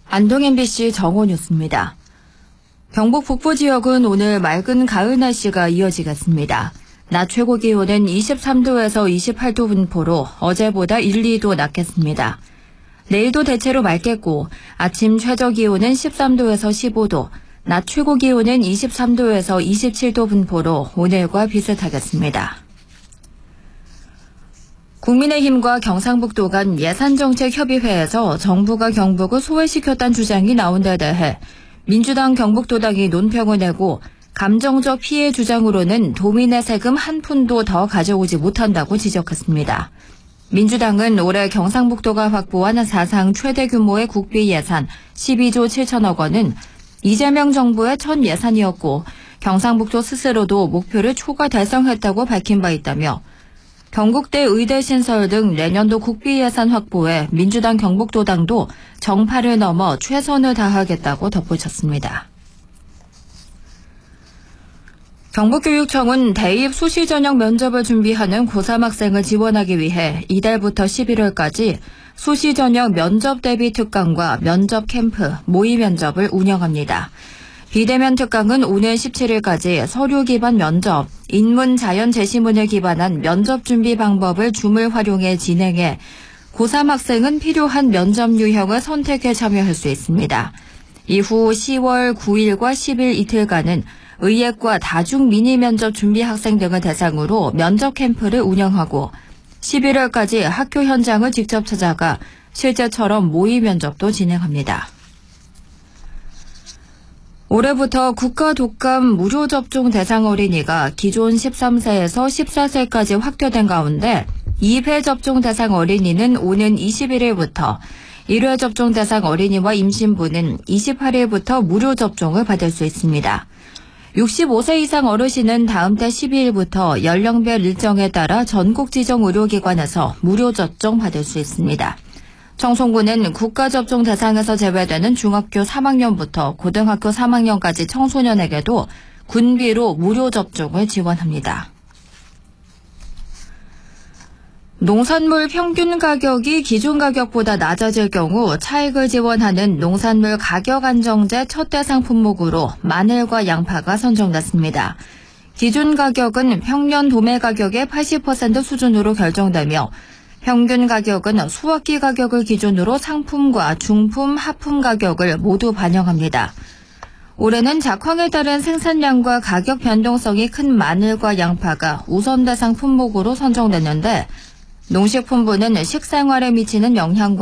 안동 MBC 정오 뉴스입니다. 경북 북부 지역은 오늘 맑은 가을 날씨가 이어지겠습니다. 낮 최고 기온은 23도에서 28도 분포로 어제보다 1, 2도 낮겠습니다. 내일도 대체로 맑겠고 아침 최저 기온은 13도에서 15도, 낮 최고 기온은 23도에서 27도 분포로 오늘과 비슷하겠습니다. 국민의힘과 경상북도 간 예산정책협의회에서 정부가 경북을 소외시켰다는 주장이 나온 데 대해 민주당 경북도당이 논평을 내고 감정적 피해 주장으로는 도민의 세금 한 푼도 더 가져오지 못한다고 지적했습니다. 민주당은 올해 경상북도가 확보한 사상 최대 규모의 국비 예산 12조 7천억 원은 이재명 정부의 첫 예산이었고 경상북도 스스로도 목표를 초과 달성했다고 밝힌 바 있다며 경북대 의대 신설 등 내년도 국비 예산 확보에 민주당 경북도당도 정파를 넘어 최선을 다하겠다고 덧붙였습니다. 경북교육청은 대입 수시 전형 면접을 준비하는 고3 학생을 지원하기 위해 이달부터 11월까지 수시 전형 면접 대비 특강과 면접 캠프, 모의 면접을 운영합니다. 비대면 특강은 오늘 17일까지 서류 기반 면접, 인문 자연 제시문을 기반한 면접 준비 방법을 줌을 활용해 진행해 고3 학생은 필요한 면접 유형을 선택해 참여할 수 있습니다. 이후 10월 9일과 10일 이틀간은 의예과 다중 미니 면접 준비 학생 등을 대상으로 면접 캠프를 운영하고 11월까지 학교 현장을 직접 찾아가 실제처럼 모의 면접도 진행합니다. 올해부터 국가 독감 무료 접종 대상 어린이가 기존 13세에서 14세까지 확대된 가운데 2회 접종 대상 어린이는 오는 21일부터 1회 접종 대상 어린이와 임신부는 28일부터 무료 접종을 받을 수 있습니다. 65세 이상 어르신은 다음 달 12일부터 연령별 일정에 따라 전국 지정 의료기관에서 무료 접종 받을 수 있습니다. 청송군은 국가접종 대상에서 제외되는 중학교 3학년부터 고등학교 3학년까지 청소년에게도 군비로 무료 접종을 지원합니다. 농산물 평균 가격이 기존 가격보다 낮아질 경우 차익을 지원하는 농산물 가격 안정제 첫 대상 품목으로 마늘과 양파가 선정됐습니다. 기존 가격은 평년 도매 가격의 80% 수준으로 결정되며 평균 가격은 수확기 가격을 기준으로 상품과 중품, 하품 가격을 모두 반영합니다. 올해는 작황에 따른 생산량과 가격 변동성이 큰 마늘과 양파가 우선 대상 품목으로 선정됐는데 농식품부는 식생활에 미치는 영향과